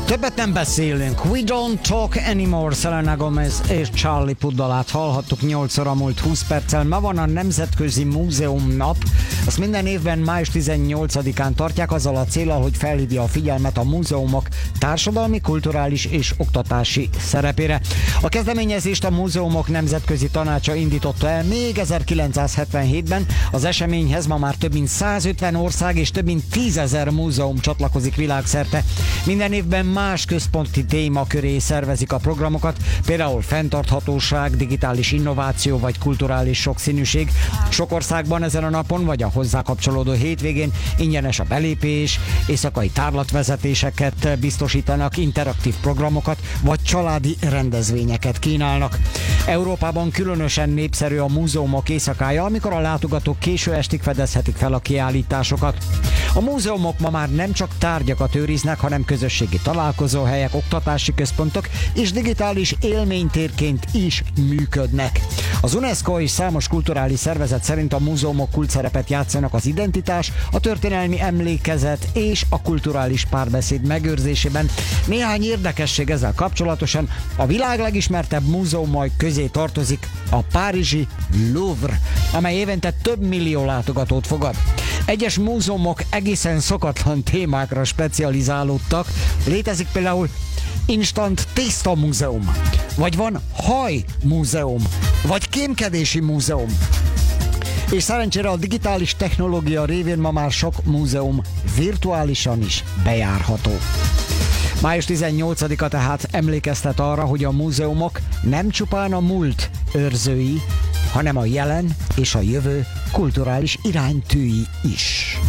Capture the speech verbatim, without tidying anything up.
Többet nem beszélünk. We don't talk anymore. Selena Gomez és Charlie Puth dalát hallhattuk nyolc óra múlt húsz perccel. Ma van a Nemzetközi Múzeum Nap. Azt minden évben május tizennyolcadikán tartják azzal a céllal, hogy felhívja a figyelmet a múzeumok társadalmi, kulturális és oktatási szerepére. A kezdeményezést a Múzeumok Nemzetközi Tanácsa indította el még ezerkilencszázhetvenhétben. Az eseményhez ma már több mint százötven ország és több mint tízezer múzeum csatlakozik világszerte. Minden évben más központi téma köré szervezik a programokat, például fenntarthatóság, digitális innováció vagy kulturális sokszínűség. Sok országban ezen a napon vagy a hozzá kapcsolódó hétvégén ingyenes a belépés, éjszakai tárlatvezetéseket biztosítanak, interaktív programokat vagy családi rendezvényeket kínálnak. Európában különösen népszerű a múzeumok éjszakája, amikor a látogatók késő estig fedezhetik fel a kiállításokat. A múzeumok ma már nem csak tárgyakat őriznek, hanem közösségi találkozóhelyek, oktatási központok és digitális élménytérként is működnek. Az UNESCO és számos kulturális szervezet szerint a múzeumok kulcsszerepet játszanak az identitás, a történelmi emlékezet és a kulturális párbeszéd megőrzésében. Néhány érdekesség ezzel kapcsolatosan: a világ legismertebb múzeumai közé tartozik a párizsi Louvre, amely évente több millió látogatót fogad. Egyes múzeumok egészen szokatlan témákra specializálódtak. Létezik például Instant Tészta Múzeum, vagy van Haj Múzeum, vagy Kémkedési Múzeum. És szerencsére a digitális technológia révén ma már sok múzeum virtuálisan is bejárható. május tizennyolcadika tehát emlékeztet arra, hogy a múzeumok nem csupán a múlt őrzői, hanem a jelen és a jövő kulturális iránytűi is.